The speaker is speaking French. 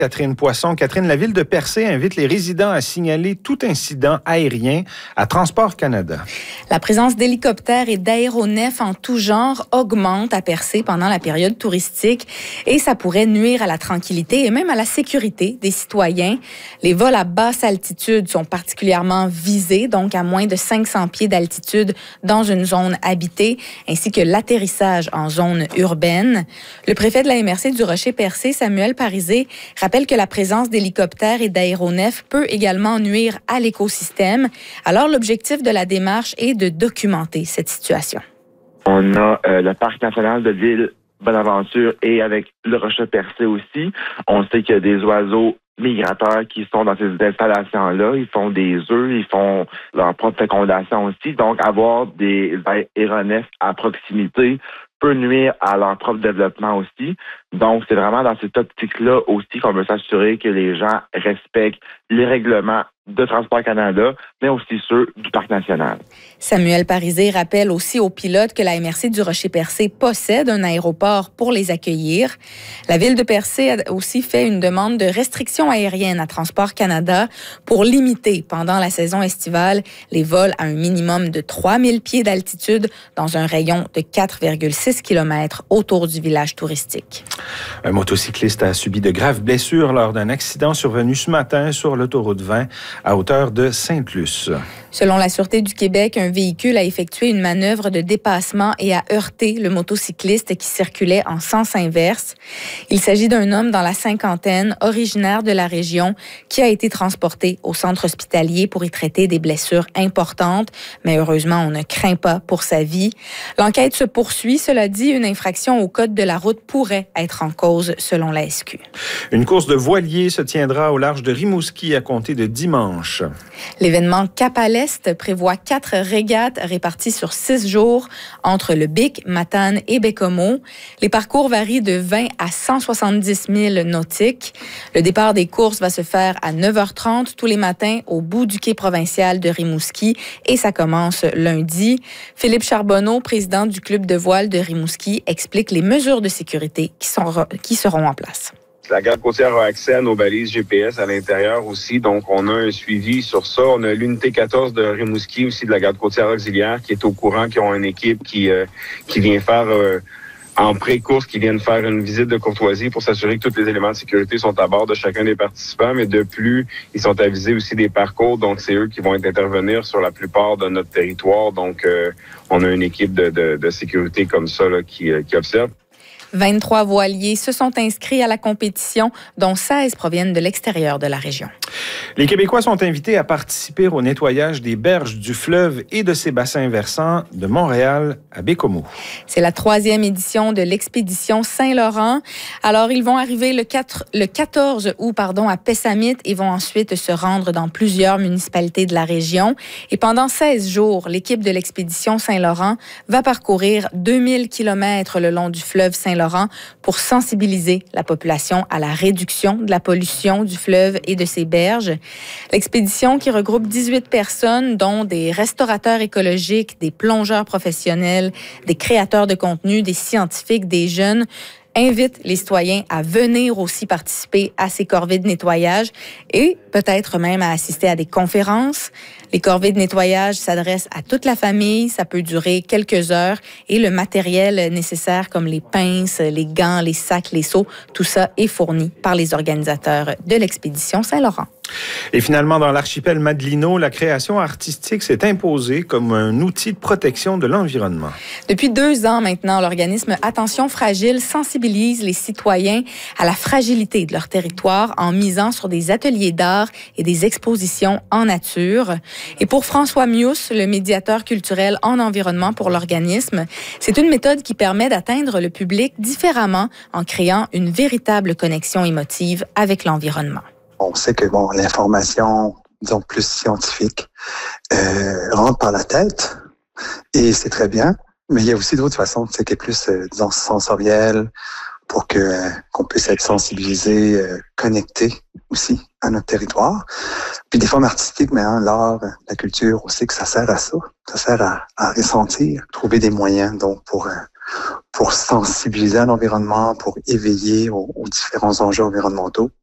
Catherine Poisson. Catherine, la ville de Percé invite les résidents à signaler tout incident aérien à Transport Canada. La présence d'hélicoptères et d'aéronefs en tout genre augmente à Percé pendant la période touristique et ça pourrait nuire à la tranquillité et même à la sécurité des citoyens. Les vols à basse altitude sont particulièrement visés, donc à moins de 500 pieds d'altitude dans une zone habitée, ainsi que l'atterrissage en zone urbaine. Le préfet de la MRC du Rocher-Percé, Samuel Parisé, rappelle que la présence d'hélicoptères et d'aéronefs peut également nuire à l'écosystème. Alors, l'objectif de la démarche est de documenter cette situation. On a le parc national de l'île Bonaventure et avec le Rocher-Percé aussi. On sait qu'il y a des oiseaux migrateurs qui sont dans ces installations-là. Ils font des œufs, ils font leur propre fécondation aussi. Donc, avoir des aéronefs à proximité peut nuire à leur propre développement aussi. Donc, c'est vraiment dans cette optique-là aussi qu'on veut s'assurer que les gens respectent les règlements de Transport Canada, mais aussi ceux du Parc national. Samuel Parisé rappelle aussi aux pilotes que la MRC du Rocher-Percé possède un aéroport pour les accueillir. La ville de Percé a aussi fait une demande de restriction aérienne à Transport Canada pour limiter pendant la saison estivale les vols à un minimum de 3000 pieds d'altitude dans un rayon de 4,6 km autour du village touristique. Un motocycliste a subi de graves blessures lors d'un accident survenu ce matin sur l'autoroute 20 à hauteur de Sainte-Luce. Selon la Sûreté du Québec, un véhicule a effectué une manœuvre de dépassement et a heurté le motocycliste qui circulait en sens inverse. Il s'agit d'un homme dans la cinquantaine, originaire de la région, qui a été transporté au centre hospitalier pour y traiter des blessures importantes. Mais heureusement, on ne craint pas pour sa vie. L'enquête se poursuit. Cela dit, une infraction au code de la route pourrait être en cause, selon la SQ. Une course de voilier se tiendra au large de Rimouski à compter de dimanche. L'événement Cap à l'Est prévoit 4 régates réparties sur 6 jours entre le Bic, Matane et Bécomo. Les parcours varient de 20 à 170 000 nautiques. Le départ des courses va se faire à 9h30 tous les matins au bout du quai provincial de Rimouski et ça commence lundi. Philippe Charbonneau, président du club de voile de Rimouski, explique les mesures de sécurité qui seront en place. La garde côtière a accès à nos balises GPS à l'intérieur aussi, donc on a un suivi sur ça. On a l'unité 14 de Rimouski aussi de la garde côtière auxiliaire qui est au courant, qui ont une équipe qui vient faire en pré-course, qui viennent faire une visite de courtoisie pour s'assurer que tous les éléments de sécurité sont à bord de chacun des participants, mais de plus, ils sont avisés aussi des parcours, donc c'est eux qui vont intervenir sur la plupart de notre territoire. Donc, on a une équipe de sécurité comme ça là, qui observe. 23 voiliers se sont inscrits à la compétition, dont 16 proviennent de l'extérieur de la région. Les Québécois sont invités à participer au nettoyage des berges du fleuve et de ses bassins versants de Montréal à Bécomo. C'est la 3e édition de l'expédition Saint-Laurent. Alors, ils vont arriver le 14 août à Pessamit et vont ensuite se rendre dans plusieurs municipalités de la région. Et pendant 16 jours, l'équipe de l'expédition Saint-Laurent va parcourir 2000 km le long du fleuve Saint-Laurent pour sensibiliser la population à la réduction de la pollution du fleuve et de ses berges. L'expédition, qui regroupe 18 personnes, dont des restaurateurs écologiques, des plongeurs professionnels, des créateurs de contenu, des scientifiques, des jeunes, invite les citoyens à venir aussi participer à ces corvées de nettoyage et peut-être même à assister à des conférences. Les corvées de nettoyage s'adressent à toute la famille, ça peut durer quelques heures et le matériel nécessaire comme les pinces, les gants, les sacs, les seaux, tout ça est fourni par les organisateurs de l'expédition Saint-Laurent. Et finalement, dans l'archipel Madelino, la création artistique s'est imposée comme un outil de protection de l'environnement. Depuis 2 ans maintenant, l'organisme Attention Fragile sensibilise les citoyens à la fragilité de leur territoire en misant sur des ateliers d'art et des expositions en nature. Et pour François Mius, le médiateur culturel en environnement pour l'organisme, c'est une méthode qui permet d'atteindre le public différemment en créant une véritable connexion émotive avec l'environnement. On sait que l'information, disons, plus scientifique, rentre par la tête, et c'est très bien. Mais il y a aussi d'autres façons, qui est plus, disons, sensorielle, pour qu'on puisse être sensibilisé, connecté aussi à notre territoire. Puis des formes artistiques, mais l'art, la culture aussi, que ça sert à ça. Ça sert à ressentir, trouver des moyens donc pour sensibiliser à l'environnement, pour éveiller aux différents enjeux environnementaux.